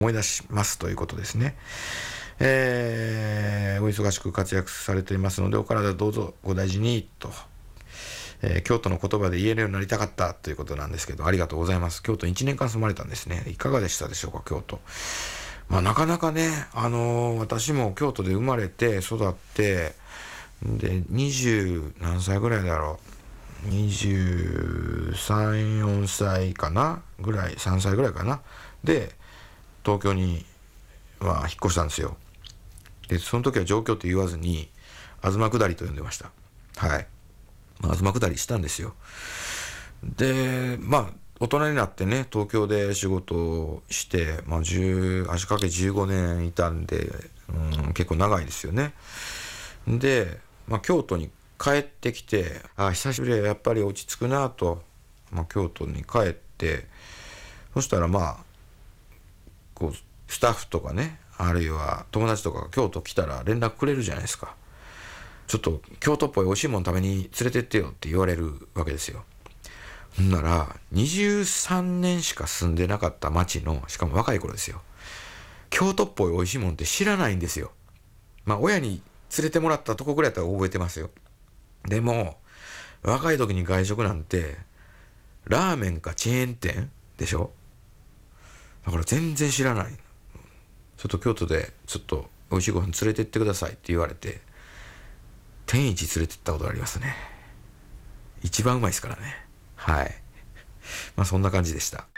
思い出しますということですね。お忙しく活躍されていますので、お体どうぞご大事にと、京都の言葉で言えるようになりたかったということなんですけど、ありがとうございます。京都1年間住まれたんですね。いかがでしたでしょうか、京都。なかなかね、私も京都で生まれて育って、で、20何歳ぐらいだろう。23、4歳かなぐらい、3歳ぐらいかな。で、東京に、引っ越したんですよ。で、その時は上京って言わずに、東下りと呼んでました。はい。東下りしたんですよ。で、大人になってね、東京で仕事をして、足掛け15年いたんで、結構長いですよね。で、京都に帰ってきて、久しぶりはやっぱり落ち着くなと、京都に帰って、そしたらスタッフとかね、あるいは友達とかが京都来たら連絡くれるじゃないですか。ちょっと京都っぽい美味しいもの食べに連れてってよって言われるわけですよ。ほんなら、23年しか住んでなかった町の、しかも若い頃ですよ。京都っぽい美味しいもんって知らないんですよ。親に連れてもらったとこぐらいだったら覚えてますよ。でも、若い時に外食なんて、ラーメンかチェーン店でしょ。だから全然知らない。ちょっと京都で、ちょっと美味しいご飯連れてってくださいって言われて、天一連れてったことありますね。一番うまいですからね。はい。そんな感じでした。